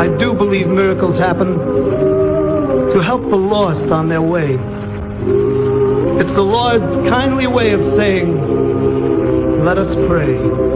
I do believe miracles happen to help the lost on their way. It's the Lord's kindly way of saying, let us pray.